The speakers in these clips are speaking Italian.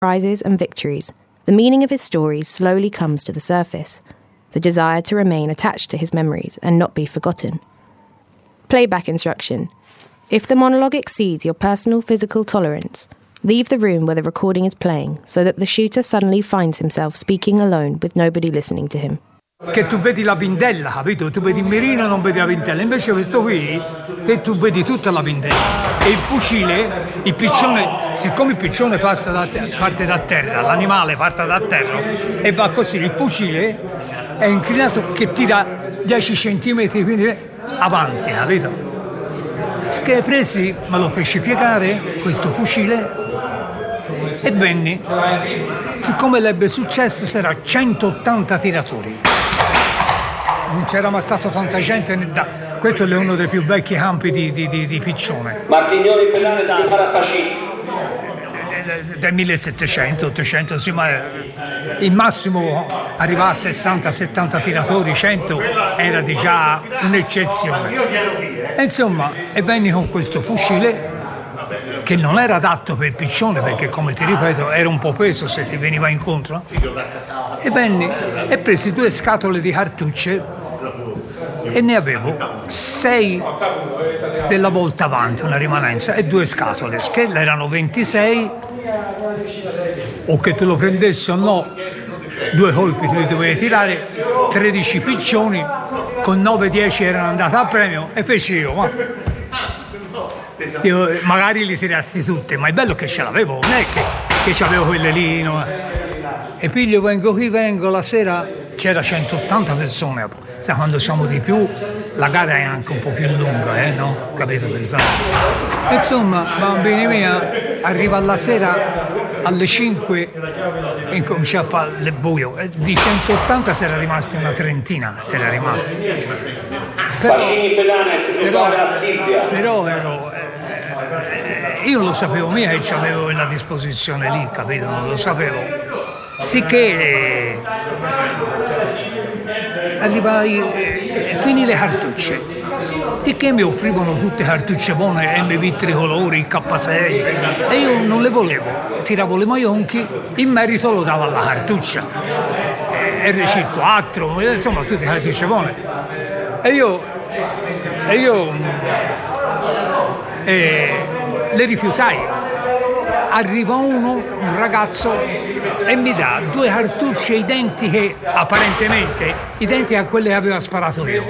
prizes and victories, the meaning of his stories slowly comes to the surface, the desire to remain attached to his memories and not be forgotten. Playback instruction. If the monologue exceeds your personal physical tolerance, leave the room where the recording is playing so that the shooter suddenly finds himself speaking alone with nobody listening to him. Che tu vedi la bindella, capito? Tu vedi il mirino e non vedi la bindella. Invece questo qui, tu vedi tutta la bindella. E il fucile, il piccione, siccome il piccione parte da terra, l'animale parte da terra e va così, il fucile è inclinato che tira 10 centimetri quindi avanti, capito? Che presi, me lo feci piegare, questo fucile, e venni. Siccome l'ebbe successo, c'era 180 tiratori. Non c'era mai stato tanta gente, questo è uno dei più vecchi campi di piccione. Martignoni Pedane si chiama Pacini. Del 1700-800, sì, ma il massimo arrivava a 60-70 tiratori, 100 era già un'eccezione. E insomma, e venni con questo fucile che non era adatto per il piccione, perché come ti ripeto era un po' peso se ti veniva incontro, e venni e presi 2 scatole di cartucce e ne avevo 6 della volta avanti, una rimanenza, e 2 scatole, che erano 26, o che tu lo prendessi o no, 2 colpi tu li dovevi tirare, 13 piccioni, con 9-10 erano andati a premio, e feci io magari li tirassi tutte, ma è bello che ce l'avevo, non è che c'avevo quelle lì, no? E piglio, vengo la sera, c'era 180 persone, sai, quando siamo di più la gara è anche un po' più lunga, no? Capito? Insomma, bambini mia, arriva alla sera alle 5 e incomincia a fare il buio, e di 180 si era rimasti una trentina, però io lo sapevo mica che c'avevo la disposizione lì, capito? Non lo sapevo. Sicché arrivai e finì le cartucce. Di che mi offrivano tutte cartucce buone, MV tricolori, il K6, e io non le volevo, tiravo le maionchi, in merito lo davo alla cartuccia, RC4, insomma tutte cartucce buone. E io le rifiutai. Arriva un ragazzo e mi dà 2 cartucce identiche, apparentemente identiche a quelle che aveva sparato io.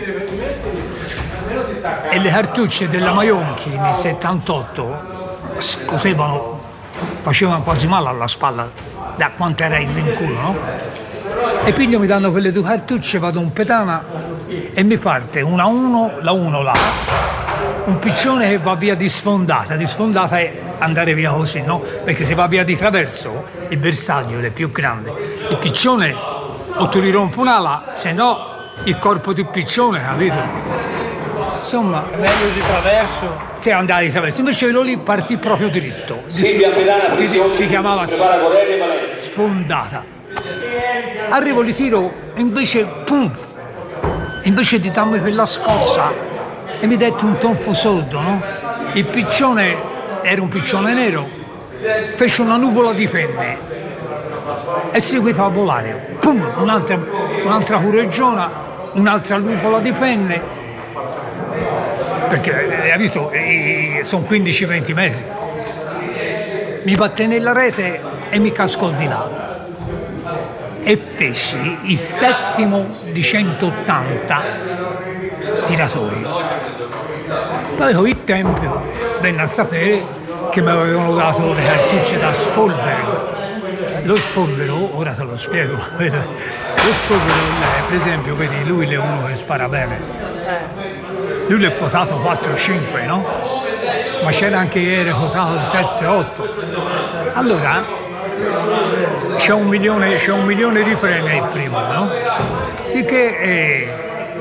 E le cartucce della Maionchi nel 78 scotevano, facevano quasi male alla spalla da quanto era il rinculo, no? E piglio mi danno quelle 2 cartucce, vado un pedana e mi parte una 1, la 1 là, un piccione che va via di sfondata è andare via così, no? Perché se va via di traverso, il bersaglio è più grande. Il piccione o tu gli rompi un'ala, se no il corpo del piccione, capito? Insomma, è meglio di traverso. Se andare di traverso, invece quello lì partì proprio dritto. Si chiamava sfondata. Arrivo, li tiro, e invece, pum! Invece di darmi quella scozza, e mi dette un tonfo sordo, no? Il piccione era un piccione nero, fece una nuvola di penne e seguitò a volare. Pum! Un'altra cureggiona, un'altra nuvola di penne, perché hai visto, sono 15-20 metri. Mi batté nella rete e mi cascò di là. E feci il 7° di 180 tiratori. Poi il tempio venne a sapere che mi avevano dato le cartucce da spolvero. Lo spolvero, ora te lo spiego, lo spolvero, per esempio, vedi, lui è uno che spara bene. Lui l'è quotato 4-5, no? Ma c'era anche ieri quotato 7-8. Allora c'è un milione di freni il primo, no? Sicché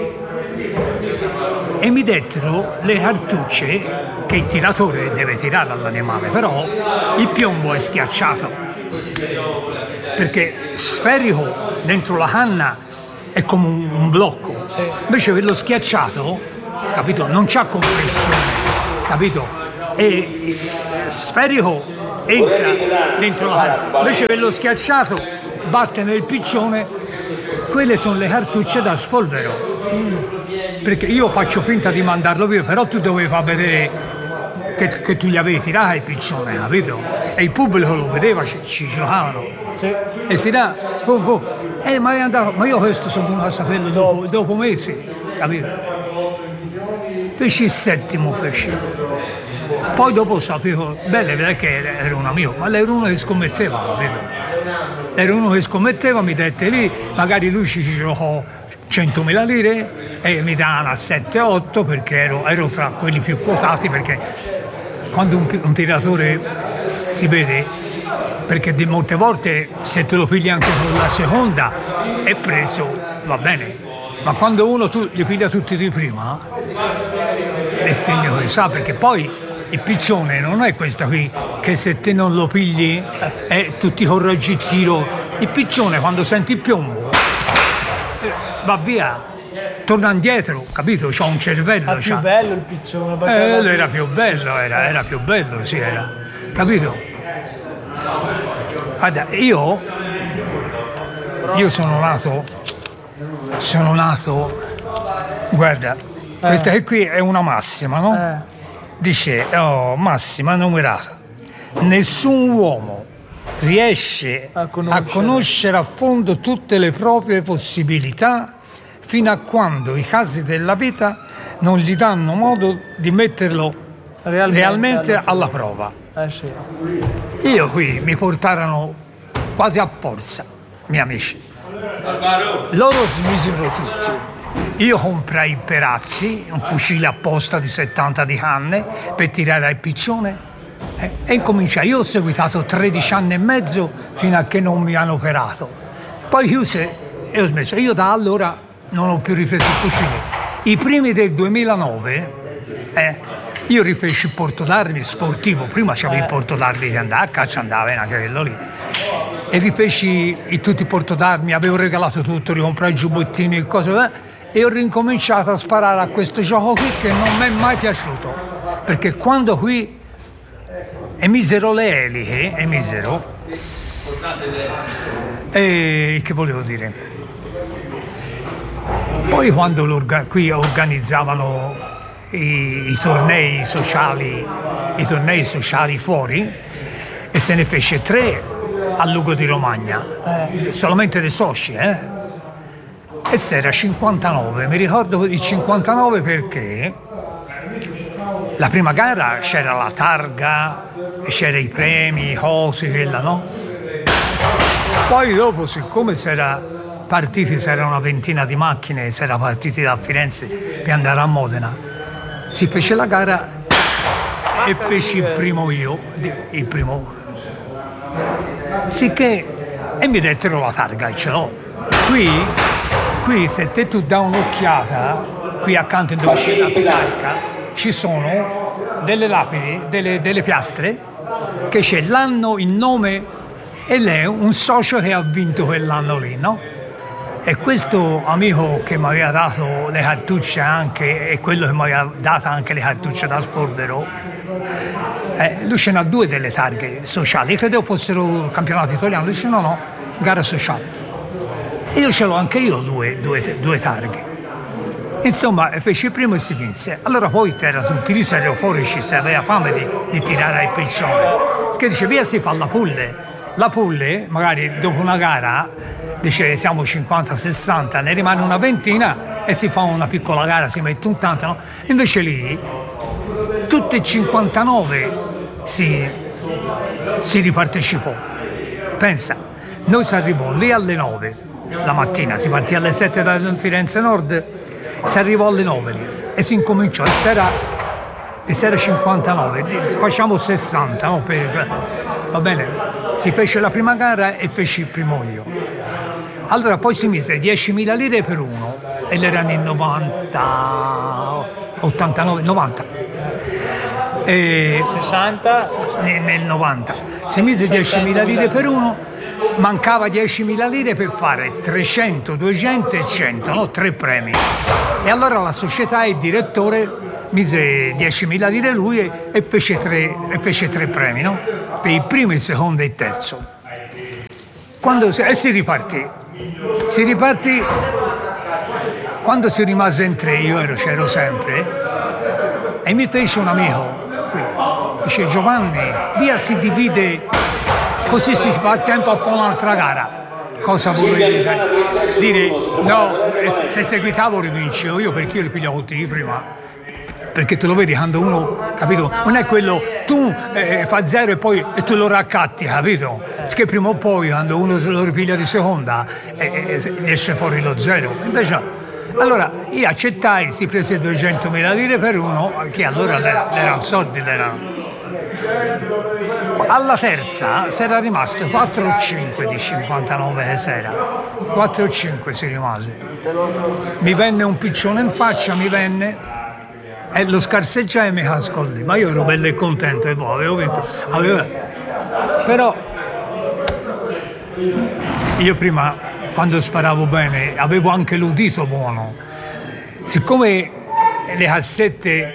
e mi dettero le cartucce che il tiratore deve tirare all'animale, però il piombo è schiacciato, perché sferico dentro la canna è come un blocco, invece quello schiacciato, capito, non c'ha compressione, capito, e sferico entra dentro la cartuccia. Invece quello schiacciato batte nel piccione, quelle sono le cartucce da spolvero. Perché io faccio finta di mandarlo via, però tu dovevi far vedere che tu gli avevi tirato il piccione, capito? E il pubblico lo vedeva, ci giocavano. Sì. E si dà, ma è andato, ma io questo sono venuto a saperlo dopo mesi, capito? Feci il settimo, poi dopo sapevo, bene che era un amico, ma era uno che scommetteva, capito? Era uno che scommetteva, mi dette lì, magari lui ci giocò 100.000 lire e mi davano a 7-8 perché ero tra quelli più quotati, perché quando un tiratore si vede, perché di molte volte se te lo pigli anche con la seconda è preso, va bene, ma quando uno tu li piglia tutti di prima è segno che sa, perché poi il piccione non è questo qui che se te non lo pigli tu ti correggi il tiro. Il piccione quando senti il piombo va via, torna indietro, capito? C'ha un cervello. Più bello il piccione. Era più bello, era più bello, sì, era. Capito? Guarda, io sono nato, guarda, questa qui è una massima, no? Dice, massima numerata. Nessun uomo riesce a conoscere a fondo tutte le proprie possibilità fino a quando i casi della vita non gli danno modo di metterlo realmente alla prova. Sì. Io qui mi portarono quasi a forza, miei amici. Loro smisero tutti. Io comprai Perazzi, un fucile apposta di 70 di canne per tirare al piccione e incominciai. Io ho seguitato 13 anni e mezzo fino a che non mi hanno operato. Poi chiuse e ho smesso. Io da allora non ho più ripreso il fucile. I primi del 2009 io rifeci il porto d'armi sportivo. Prima c'avevo il porto d'armi che andava a caccia, andava anche quello lì. E rifeci tutti i porto d'armi, avevo regalato tutto, ricomprai i giubbottini e cose, e ho ricominciato a sparare a questo gioco qui che non mi è mai piaciuto. Perché quando qui emisero le eliche, che volevo dire? Poi quando qui organizzavano i tornei sociali fuori, e se ne fece 3 a Lugo di Romagna, solamente dei soci, e se era 59, mi ricordo il 59 perché la prima gara c'era la targa, c'era i premi, cose, quella, no? Poi dopo, siccome c'era una ventina di macchine, si era partiti da Firenze per andare a Modena, si fece la gara e feci il primo io, sicché, e mi dettero la targa e ce l'ho. Qui se te tu dai un'occhiata, qui accanto dove c'è la pitarica, ci sono delle lapidi, delle piastre, che c'è l'anno, il nome e lei un socio che ha vinto quell'anno lì, no? E questo amico che mi aveva dato le cartucce anche, e quello che mi aveva dato anche le cartucce da spolvero, lui ce n'ha 2 delle targhe sociali, credevo fossero campionato italiano, dice no, gara sociale. E io ce l'ho anche io 2 targhe. Insomma, feci il primo e si vinse. Allora poi tutti lì, saremo fuori, ci si aveva fame di tirare il piccione. Che dice, via si fa la pulle. La pulle, magari dopo una gara, dice siamo 50-60, ne rimane una ventina e si fa una piccola gara, si mette un tanto, no? Invece lì, tutte e 59 si ripartecipò. Pensa, noi si arrivò lì alle 9 la mattina, si partì alle 7 da Firenze Nord, si arrivò alle 9 lì e si incominciò, e se era 59, facciamo 60, no? Va bene, si fece la prima gara e feci il primo io. Allora poi si mise 10.000 lire per uno e l'erano in 90, 89, 90. E 60? Nel 90. Si mise 10.000 lire per uno, mancava 10.000 lire per fare 300, 200 e 100, no? 3 premi. E allora la società e il direttore mise 10.000 lire lui e fece tre premi, no? Per il primo, il secondo e il terzo. E si ripartì. Quando si rimase in tre, c'ero sempre, e mi fece un amico qui. Dice: Giovanni, via, si divide, così si fa tempo a fare un'altra gara. Cosa volevi dire? No, se seguitavo rivincevo io, perché io li pigliavo tutti prima. Perché tu lo vedi quando uno, capito? Non è quello, tu fa zero e tu lo raccatti, capito? Che prima o poi quando uno se lo ripiglia di seconda esce fuori lo zero. Invece, allora io accettai, si prese 200.000 lire per uno, che allora erano soldi. Alla terza si era rimasto 4 o 5 di 59 che s'era. 4 o 5 si rimase. Mi venne un piccione in faccia, e lo scarseggiai e mi cascò lì. Ma io ero bello e contento e poi avevo vinto. Però io prima, quando sparavo bene, avevo anche l'udito buono. Siccome le cassette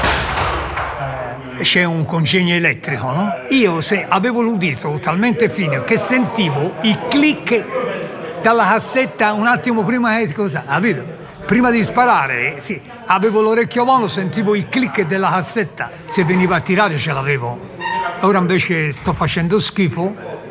c'è un congegno elettrico, no? Io avevo l'udito talmente fine che sentivo il click dalla cassetta un attimo prima che cosa, capito? Prima di sparare, sì, avevo l'orecchio buono, sentivo il click della cassetta, se veniva a tirare ce l'avevo. Ora invece sto facendo schifo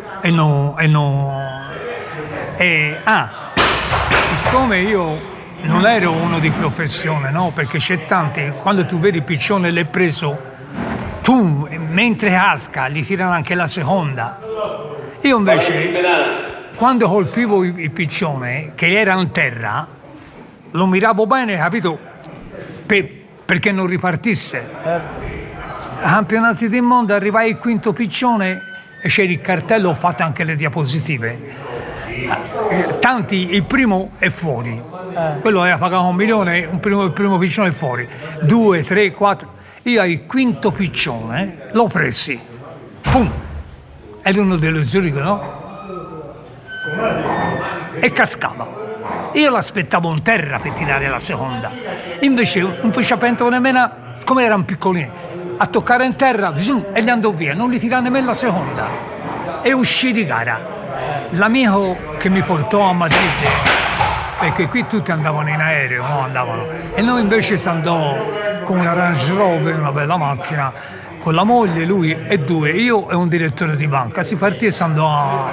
siccome io non ero uno di professione, no? Perché c'è tanti, quando tu vedi il piccione l'hai preso, tu mentre casca gli tirano anche la seconda. Io invece, quando colpivo il piccione che era in terra, lo miravo bene, capito? Perché non ripartisse. Ai campionati del mondo arrivai il quinto piccione e c'era il cartello, ho fatto anche le diapositive. Tanti, il primo è fuori, quello era pagato 1 milione, il primo piccione è fuori, 2, 3, 4. Io il quinto piccione l'ho presi, pum, era uno dello Zurigo, no? E cascava. Io l'aspettavo in terra per tirare la seconda, invece non fece pentolo nemmeno, come erano piccolini, a toccare in terra e gli andò via, non li tirò nemmeno la seconda e uscì di gara. L'amico che mi portò a Madrid, perché qui tutti andavano in aereo, no? Andavano, e noi invece si andò con una Range Rover, una bella macchina, con la moglie, lui e 2, io e un direttore di banca. Si partì e si andò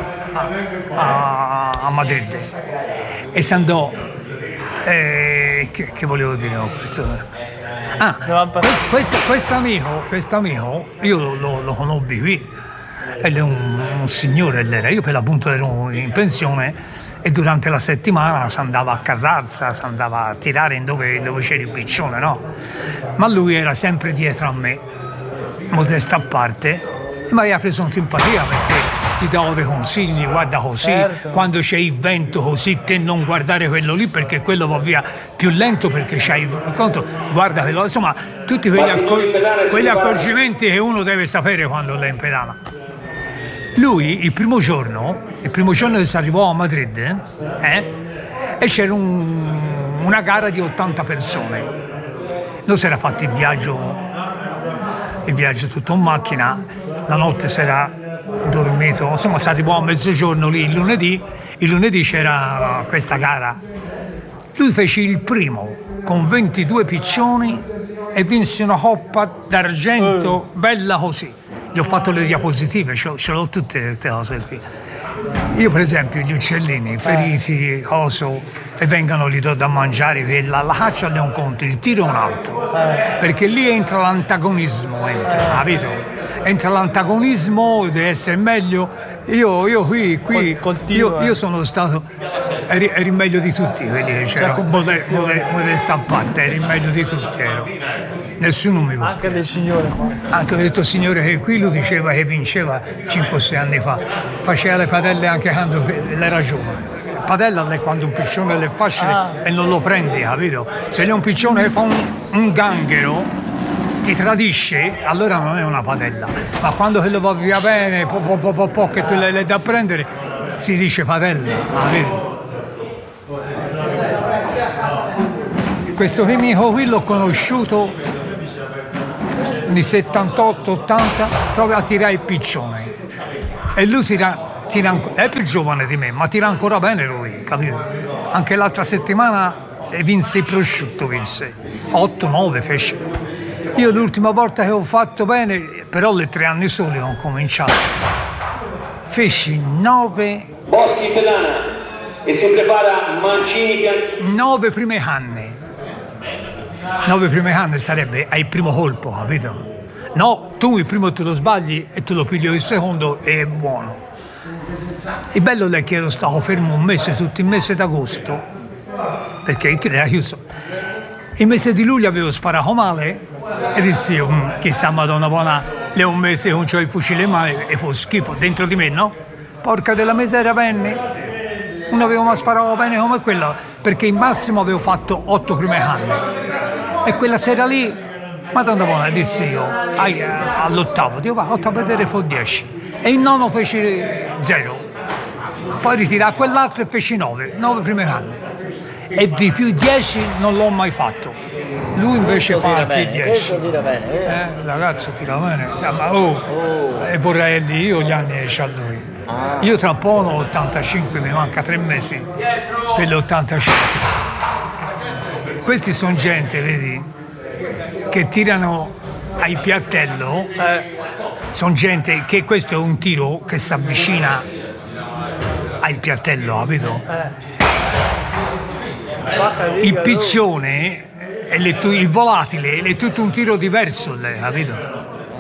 a Madrid. E si andò, che volevo dire? Quest'amico io lo conobbi qui, ed è un signore, io per l'appunto ero in pensione e durante la settimana si andava a Casarsa, si andava a tirare in dove c'era il piccione, no? Ma lui era sempre dietro a me, modesta a parte, e mi aveva preso in simpatia perché gli davo dei consigli, guarda così, certo. Quando c'è il vento così te non guardare quello lì perché quello va via più lento perché c'hai il conto, guarda quello, insomma tutti quegli accorgimenti che uno deve sapere quando è in pedana. Lui il primo giorno che si arrivò a Madrid e c'era una gara di 80 persone. Noi si era fatto il viaggio tutto in macchina, la notte si era dormito, insomma si arrivò a mezzogiorno lì il lunedì c'era questa gara. Lui fece il primo con 22 piccioni e vinse una coppa d'argento bella così. Gli ho fatto le diapositive, ce l'ho tutte queste cose qui. Io per esempio gli uccellini feriti, e vengono lì da mangiare, la caccia è un conto, il tiro è un altro, perché lì entra l'antagonismo, capito? Entra l'antagonismo, deve essere meglio. Io qui io sono stato, eri meglio di tutti quelli che c'erano, modesta a parte, eri meglio di tutti, nessuno mi va. Anche del signore qua. Anche questo signore che qui lo diceva che vinceva 5-6 anni fa, faceva le padelle anche quando era giovane. Padella è quando un piccione le facile e non lo prendi, capito? Se è un piccione che fa un ganghero, ti tradisce, allora non è una padella. Ma quando quello va via bene, che tu le da prendere, si dice padella, capito? Questo chimico qui l'ho conosciuto anni 78-80, proprio a tirare il piccione. E lui è più giovane di me, ma tira ancora bene lui, capito? Anche l'altra settimana vinse il prosciutto, 8-9 fece. Io l'ultima volta che ho fatto bene, però le 3 anni soli ho cominciato, feci 9. Boschi Pedana e si prepara Mancini Piantini. 9 primi anni. 9 primi anni sarebbe al primo colpo, capito? No, tu il primo te lo sbagli e te lo piglio il secondo e è buono. Il bello è che io stavo fermo un mese, tutto il mese d'agosto, perché era chiuso. Il mese di luglio avevo sparato male e dissi io, chissà Madonna buona, le un mese con il fucile in mano e fu schifo dentro di me, no? Porca della miseria, venni. Non avevo mai sparato bene come quella, perché il massimo avevo fatto 8 primi anni. E quella sera lì, Madonna buona, dissi io, all'8º, dico va, 8 a vedere fu 10. E il nono feci 0. Poi ritirai quell'altro e feci 9 primi anni. E di più 10 non l'ho mai fatto. Lui invece fa anche 10. Ragazzo tira bene. Insomma, e vorrei dire io gli anni che c'ha lui. Io tra un po' ho 85, mi manca 3 mesi per l'85. Questi sono gente, vedi, che tirano ai piattello. Sono gente che questo è un tiro che si avvicina al piattello, capito? Il piccione e il volatile è tutto un tiro diverso, capito?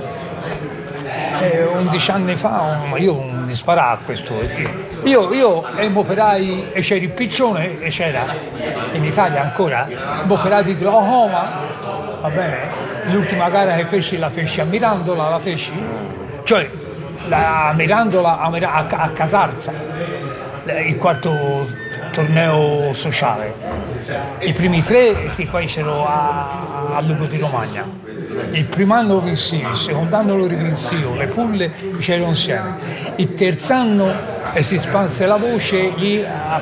11 anni fa io non disparavo a questo, perché io operai e c'era il piccione e c'era in Italia ancora operai di glaucoma, va bene? L'ultima gara che feci la feci a Mirandola, cioè a Mirandola a Casarza, il quarto torneo sociale. I primi 3 si fecero a Lugo di Romagna. Il primo anno lo vinsi, il secondo anno lo rivinsi io, le pulle c'erano insieme. Il terzo anno si spanse la voce lì a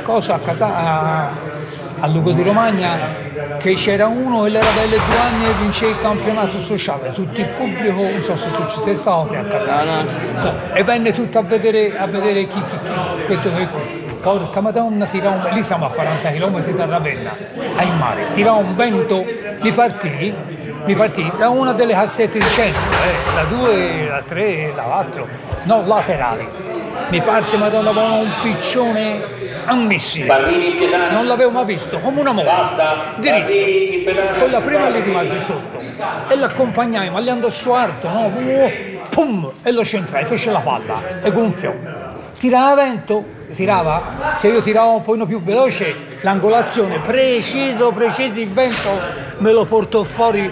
Lugo di Romagna che c'era uno che era delle 2 anni e vince il campionato sociale, tutto il pubblico, non so se tu ci sei stato a casa, e venne tutto a vedere chi questo che porca madonna, tirava lì siamo a 40 km da Ravenna, ai mare, tirava un vento, mi partì da una delle cassette di centro, la 2, la 3, la 4, no, laterali. Mi parte madonna con un piccione ammissibile, non l'avevo mai visto, come una molla, diritto. Con la prima gli rimasi sotto e l'accompagnai, ma gli andò su alto, no? Pum, e lo centrai, fece la palla e gonfiò. Tirava vento, se io tiravo un po' più veloce, l'angolazione, preciso il vento me lo portò fuori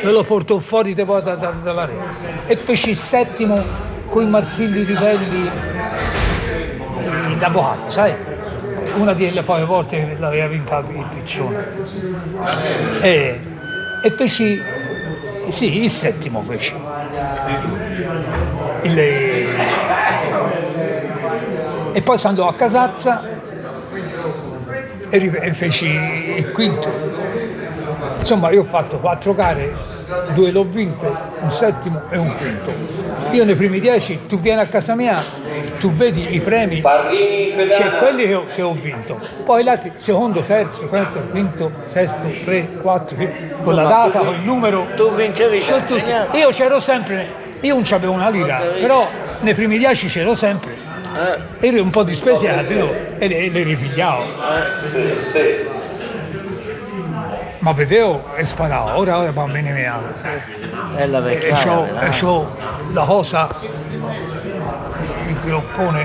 dalla rete. E feci il 7º con i Marsilli Rivelli d'Avvocato, sai? Una delle poche volte l'aveva vinta il piccione. E feci, sì, il 7º feci. E poi sono andato a Casarza e feci il 5º. Insomma, io ho fatto 4 gare, 2 l'ho vinte, un 7º e un 5º. Io nei primi 10, tu vieni a casa mia, tu vedi i premi, cioè quelli che ho vinto. Poi gli altri, secondo, terzo, quarto, quinto, sesto, 3, 4, con la data, con il numero. Tu vincevi sempre. Io c'ero sempre, io non c'avevo una lira, però nei primi 10 c'ero sempre. Ero un po' dispesiato e le ripigliavo. Ma vedevo e sparavo, ora bambini miei. È la vecchia. E c'ho la cosa, il groppone.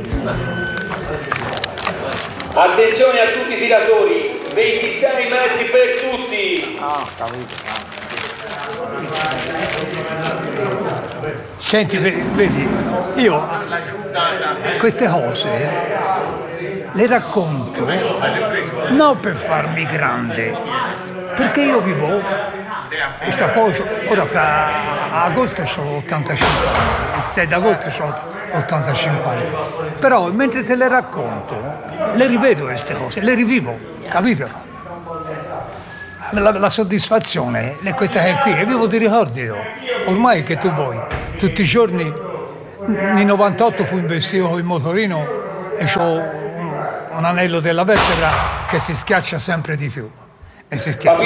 Attenzione a tutti i tiratori, 26 metri per tutti. Senti, vedi, io queste cose le racconto non per farmi grande, perché io vivo, ora fra agosto ho 85 anni, il 6 d'agosto ho 85 anni, però mentre te le racconto, le rivedo queste cose, le rivivo, capito? la soddisfazione è questa che è qui, e vivo di ricordi io. Ormai che tu vuoi, tutti i giorni, nel 98 fui investito con il motorino e ho un anello della vertebra che si schiaccia sempre di più. E si schiaccia.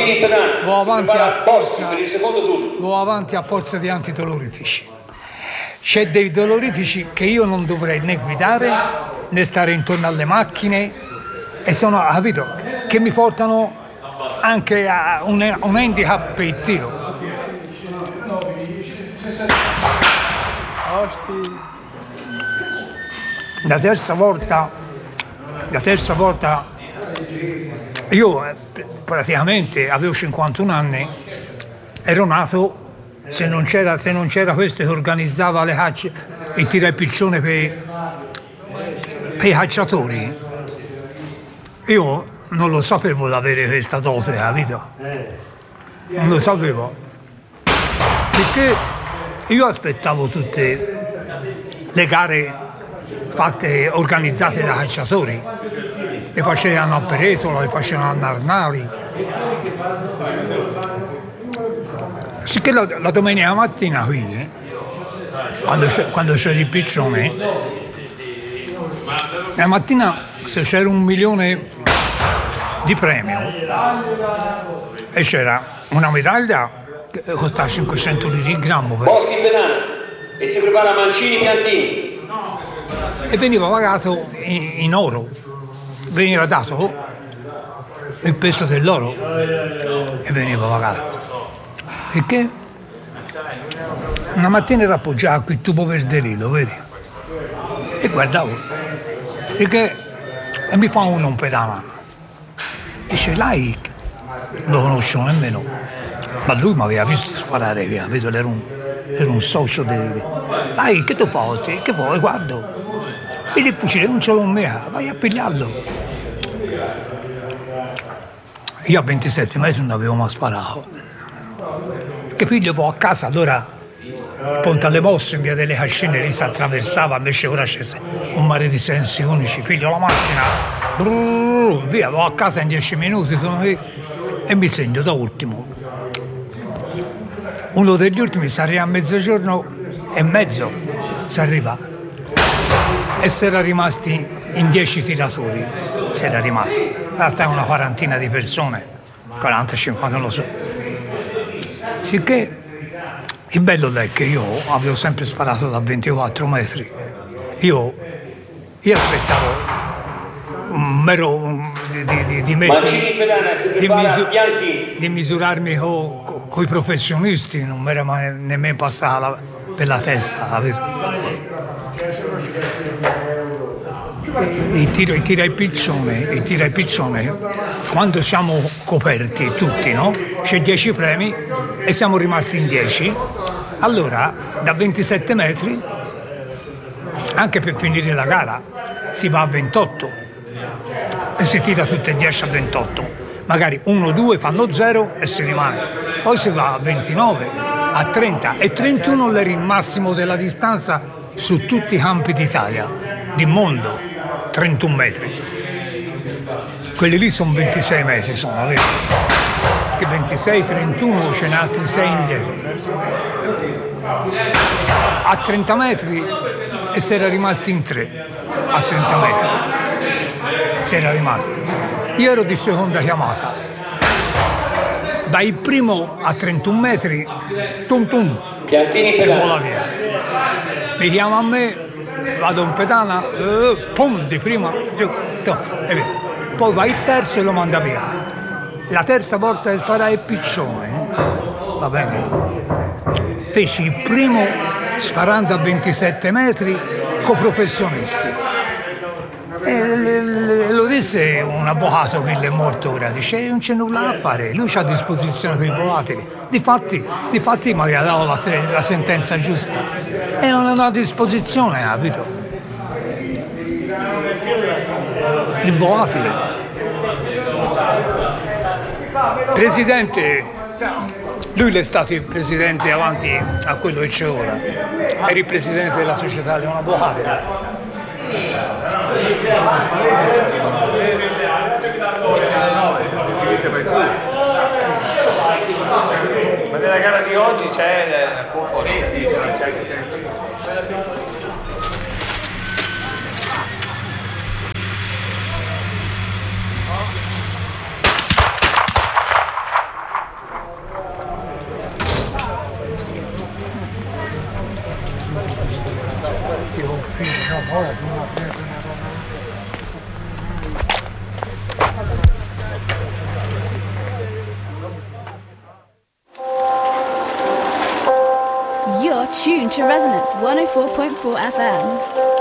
Vado avanti a forza di antidolorifici. C'è dei dolorifici che io non dovrei né guidare né stare intorno alle macchine, e sono, capito, che mi portano anche a un handicap per il tiro. La terza volta io praticamente avevo 51 anni, ero nato, se non c'era questo che organizzava le cacce, il tiro al piccione per i cacciatori, io non lo sapevo di avere questa dote, capito? Non lo sapevo. Sicché io aspettavo tutte le gare organizzate da cacciatori, le facevano a Peretola, le facevano a Arnali. Sicché la domenica mattina qui, quando c'era il piccione, la mattina se c'era 1 milione di premio e c'era una medaglia che costava 500 lire il grammo. Boschi in Penana e si prepara Mancini Piantini. E veniva pagato in oro, veniva dato il peso dell'oro e veniva pagato. Perché una mattina era appoggiato qui il tubo verdelino, vedi? E guardavo, e mi fa uno un pedana. Dice, lei non lo conoscevo nemmeno, ma lui mi aveva visto sparare via, vedo, era un socio di... Lei, che tu fai? Che vuoi? Guardo. E il fucile non ce l'ho mia, vai a pigliarlo. Io a 27 metri non avevo mai sparato. Che piglio poi a casa, allora il Ponte alle Mosse in via delle Cascine lì si attraversava, invece ora c'è un mare di sensi unici, piglio la macchina, via, vado a casa in 10 minuti, sono qui e mi segno da ultimo. Uno degli ultimi si arriva a mezzogiorno e mezzo, si arriva, e si era rimasti in 10 tiratori, si era rimasti, in realtà una quarantina di persone, 40-50 non lo so. Sicché il bello è che io avevo sempre sparato da 24 metri. Io aspettavo di misurarmi con i professionisti, non mi era mai nemmeno passata per la testa, capito? Il tiro al piccione, quando siamo coperti tutti, no? C'è 10 premi e siamo rimasti in 10, allora da 27 metri, anche per finire la gara, si va a 28 e si tira tutte e 10 a 28, magari 1-2 fanno 0 e si rimane, poi si va a 29, a 30 e 31 è il massimo della distanza su tutti i campi d'Italia, di mondo, 31 metri. Quelli lì sono 26 metri, sono, vedi? Perché 26, 31, ce n'è altri 6 indietro. A 30 metri e si era rimasti in 3, a 30 metri. Si era rimasti. Io ero di seconda chiamata. Dal primo a 31 metri, tum tum, e vola via. Mi chiama a me, vado in pedana, pum, di prima, giù, e via. Poi va il terzo e lo manda via. La terza volta che sparai il piccione, va bene, feci il primo sparando a 27 metri con professionisti. E lo disse un avvocato che è morto ora, dice non c'è nulla da fare, lui c'ha a disposizione per i volatili. Difatti mi aveva dato la sentenza giusta e non è a disposizione, capito? Il volatile. Presidente, lui è stato il presidente avanti a quello che c'è ora, era il presidente della società Leone Avvocati. nella gara di oggi c'è Pompoletti, non c'è. You're tuned to Resonance 104.4 FM.